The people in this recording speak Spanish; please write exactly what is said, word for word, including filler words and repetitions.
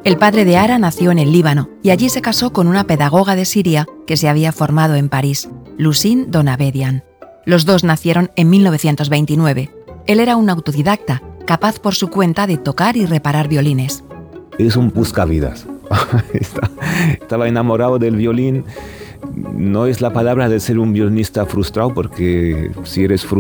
El padre de Ara nació en el Líbano y allí se casó con una pedagoga de Siria que se había formado en París, Lucine Donabedian. Los dos nacieron en mil novecientos veintinueve. Él era un autodidacta, capaz por su cuenta de tocar y reparar violines. Es un buscavidas. Estaba enamorado del violín. No es la palabra de ser un violinista frustrado, porque si eres frustrado